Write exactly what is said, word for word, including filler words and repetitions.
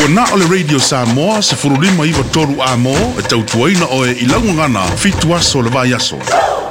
na ole Radio Samoa se furulima iwa toru a mo e tautuaina oe i laungangana fitu aso le vai aso.